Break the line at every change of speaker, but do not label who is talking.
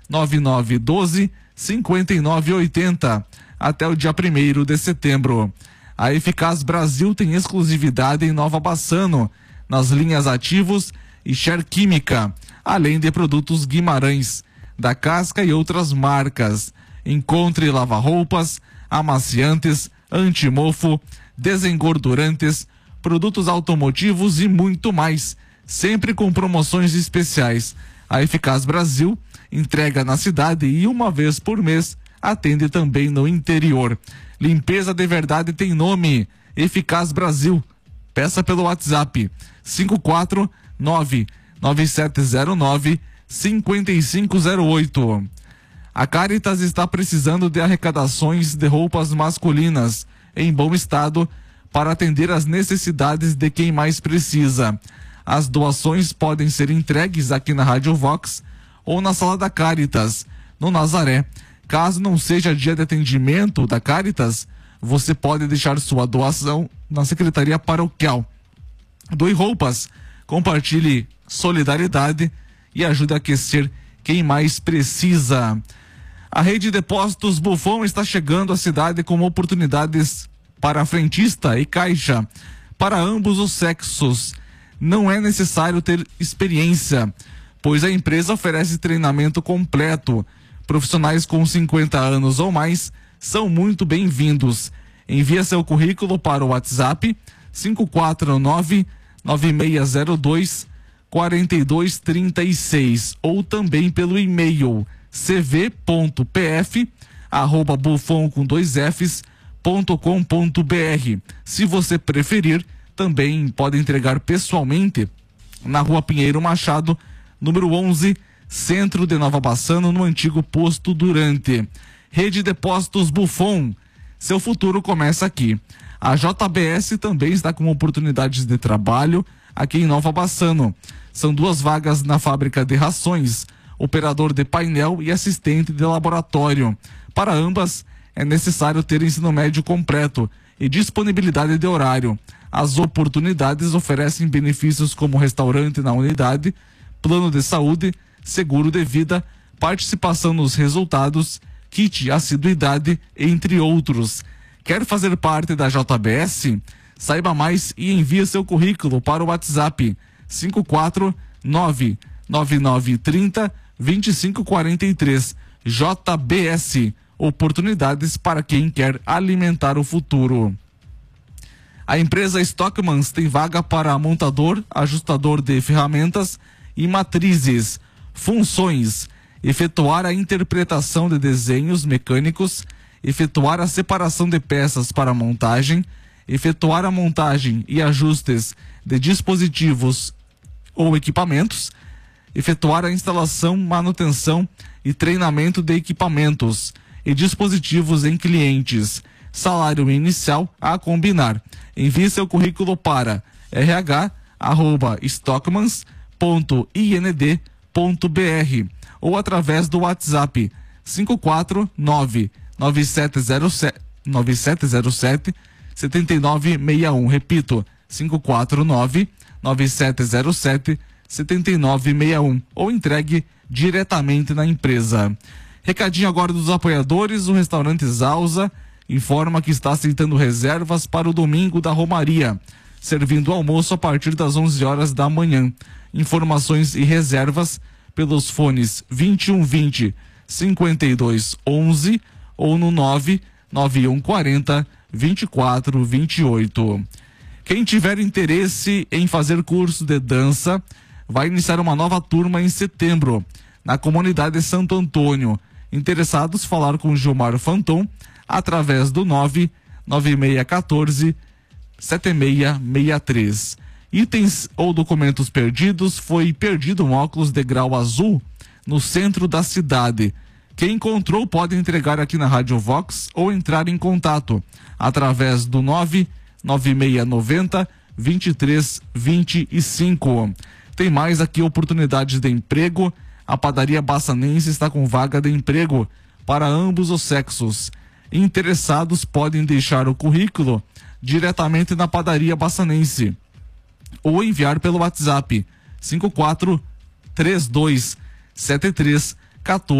9912-5980 até o dia 1º de setembro. A Eficaz Brasil tem exclusividade em Nova Bassano, nas linhas Ativos e Share Química, além de produtos Guimarães, da Casca e outras marcas. Encontre lava-roupas, amaciantes, antimofo, desengordurantes, produtos automotivos e muito mais, sempre com promoções especiais. A Eficaz Brasil entrega na cidade e uma vez por mês atende também no interior. Limpeza de verdade tem nome, Eficaz Brasil. Peça pelo WhatsApp 549-9709-5508. A Caritas está precisando de arrecadações de roupas masculinas em bom estado para atender às necessidades de quem mais precisa. As doações podem ser entregues aqui na Rádio Vox ou na Sala da Caritas, no Nazaré. Caso não seja dia de atendimento da Caritas, você pode deixar sua doação na Secretaria Paroquial. Doe roupas, compartilhe solidariedade e ajude a aquecer quem mais precisa. A rede de depósitos Buffon está chegando à cidade com oportunidades para frentista e caixa para ambos os sexos. Não é necessário ter experiência, pois a empresa oferece treinamento completo. Profissionais com 50 anos ou mais são muito bem-vindos. Envie seu currículo para o WhatsApp 549-9602-4236 ou também pelo e-mail cv.pf@buffon.com.br. Se você preferir, também pode entregar pessoalmente na Rua Pinheiro Machado, número 11, Centro de Nova Bassano, no antigo posto Durante. Rede Depósitos Buffon, seu futuro começa aqui. A JBS também está com oportunidades de trabalho aqui em Nova Bassano. São 2 vagas na fábrica de rações, operador de painel e assistente de laboratório. Para ambas, é necessário ter ensino médio completo e disponibilidade de horário. As oportunidades oferecem benefícios como restaurante na unidade, plano de saúde, seguro de vida, participação nos resultados, kit assiduidade, entre outros. Quer fazer parte da JBS? Saiba mais e envie seu currículo para o WhatsApp 549-9930-2543. JBS, oportunidades para quem quer alimentar o futuro. A empresa Stockmans tem vaga para montador, ajustador de ferramentas e matrizes. Funções: efetuar a interpretação de desenhos mecânicos, efetuar a separação de peças para montagem, efetuar a montagem e ajustes de dispositivos ou equipamentos, efetuar a instalação, manutenção e treinamento de equipamentos e dispositivos em clientes. Salário inicial a combinar. Envie seu currículo para rh@stockmans.ind.br ou através do WhatsApp 549-9707-7961. Repito, 549-9707-7961 ou entregue diretamente na empresa. Recadinho agora dos apoiadores. O restaurante Zausa informa que está aceitando reservas para o domingo da Romaria, servindo almoço a partir das 11 horas da manhã. Informações e reservas pelos fones 2120-5211 ou no 99140-2428. Quem tiver interesse em fazer curso de dança, vai iniciar uma nova turma em setembro, na comunidade Santo Antônio. Interessados, falar com Gilmar Fanton através do 99614-7663. Itens ou documentos perdidos: foi perdido um óculos de grau azul no centro da cidade. Quem encontrou pode entregar aqui na Rádio Vox ou entrar em contato através do 99690-2325. Tem mais aqui oportunidades de emprego. A padaria Bassanense está com vaga de emprego para ambos os sexos. Interessados podem deixar o currículo diretamente na padaria Bassanense ou enviar pelo WhatsApp 54327314.